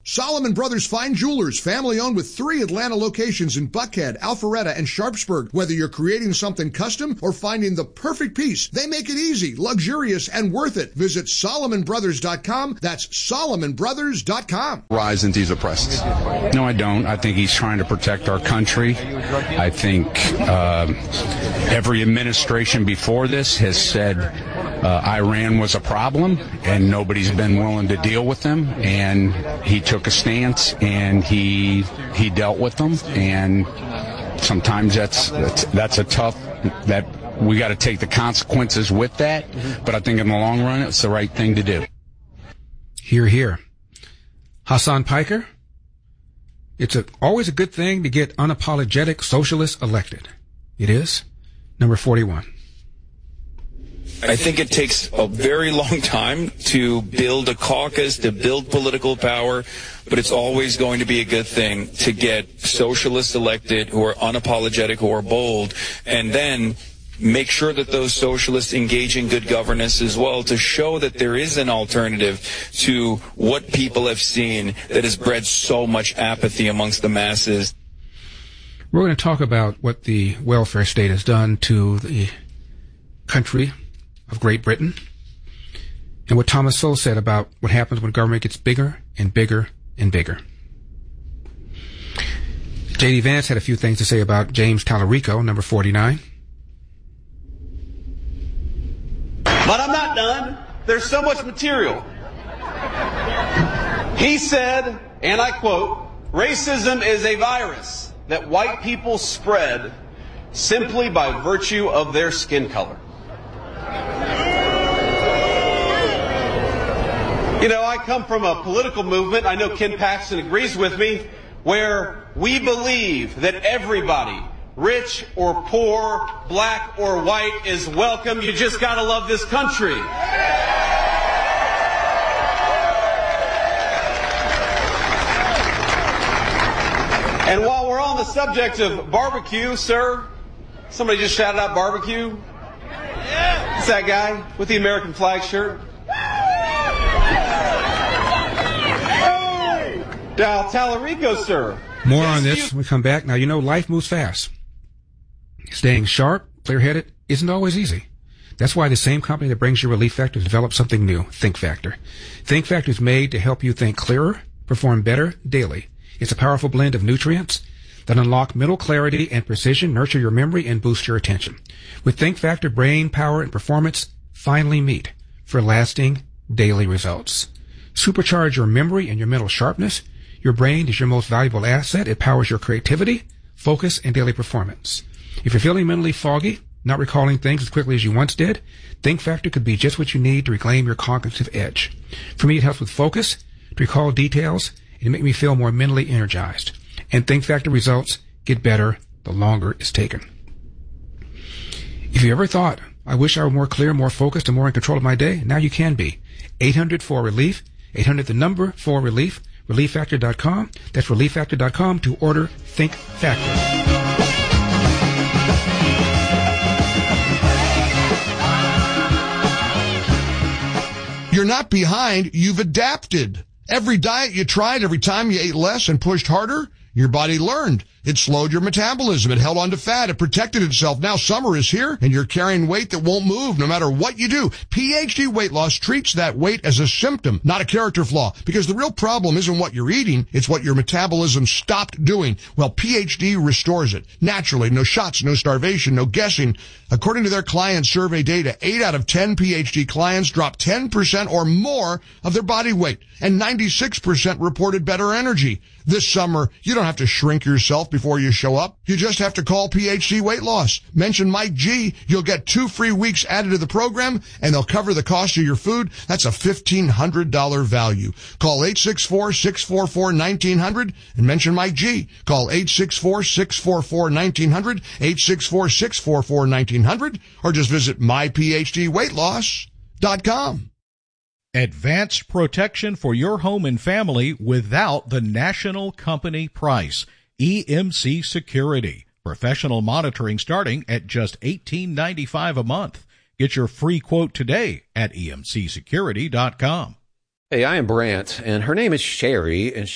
Solomon Brothers Fine Jewelers, family-owned with 3 Atlanta locations in Buckhead, Alpharetta, and Sharpsburg. Whether you're creating something custom or finding the perfect piece, they make it easy, luxurious, and worth it. Visit SolomonBrothers.com. That's SolomonBrothers.com. Rise in diesel prices. No, I don't. I think he's trying to protect our country. I think every administration before this has said Iran was a problem, and nobody's been willing to deal with them, and he took a stance, and he dealt with them, and sometimes that's a tough, that we got to take the consequences with that, but I think in the long run it's the right thing to do. Hear, hear. Hassan Piker, it's always a good thing to get unapologetic socialists elected. It is. Number 41. I think it takes a very long time to build a caucus, to build political power, but it's always going to be a good thing to get socialists elected who are unapologetic, who are bold, and then make sure that those socialists engage in good governance as well, to show that there is an alternative to what people have seen that has bred so much apathy amongst the masses. We're going to talk about what the welfare state has done to the country of Great Britain, and what Thomas Sowell said about what happens when government gets bigger and bigger and bigger. J.D. Vance had a few things to say about James Tallarico, number 49. But I'm not done. There's so much material. He said, and I quote, "Racism is a virus that white people spread simply by virtue of their skin color." You know, I come from a political movement, I know Ken Paxton agrees with me, where we believe that everybody, rich or poor, black or white, is welcome. You just gotta love this country. And while we're on the subject of barbecue, sir, somebody just shouted out barbecue. It's that guy with the American flag shirt. Now, Tallarico, sir. More on this when we come back. Now, you know, life moves fast. Staying sharp, clear-headed, isn't always easy. That's why the same company that brings you Relief Factor developed something new, Think Factor. Think Factor is made to help you think clearer, perform better daily. It's a powerful blend of nutrients that unlock mental clarity and precision, nurture your memory, and boost your attention. With Think Factor, brain power and performance finally meet for lasting daily results. Supercharge your memory and your mental sharpness. Your brain is your most valuable asset. It powers your creativity, focus, and daily performance. If you're feeling mentally foggy, not recalling things as quickly as you once did, Think Factor could be just what you need to reclaim your cognitive edge. For me, it helps with focus, to recall details, and to make me feel more mentally energized. And Think Factor results get better the longer it's taken. If you ever thought, I wish I were more clear, more focused, and more in control of my day, now you can be. 800-4RELIEF, 800 the number 4RELIEF, ReliefFactor.com. That's ReliefFactor.com to order Think Factor. You're not behind, you've adapted. Every diet you tried, every time you ate less and pushed harder, your body learned. It slowed your metabolism. It held on to fat. It protected itself. Now summer is here, and you're carrying weight that won't move no matter what you do. PhD Weight Loss treats that weight as a symptom, not a character flaw, because the real problem isn't what you're eating, it's what your metabolism stopped doing. Well, PhD restores it. Naturally, no shots, no starvation, no guessing. According to their client survey data, 8 out of 10 PhD clients dropped 10% or more of their body weight, and 96% reported better energy. This summer, you don't have to shrink yourself before you show up. You just have to call PhD Weight Loss. Mention Mike G. You'll get 2 free weeks added to the program, and they'll cover the cost of your food. That's a $1,500 value. Call 864-644-1900 and mention Mike G. Call 864-644-1900, 864-644-1900, or just visit myphdweightloss.com. Advanced protection for your home and family without the national company price. EMC Security. Professional monitoring starting at just $18.95 a month. Get your free quote today at emcsecurity.com. Hey, I am Brant, and her name is Sherry, and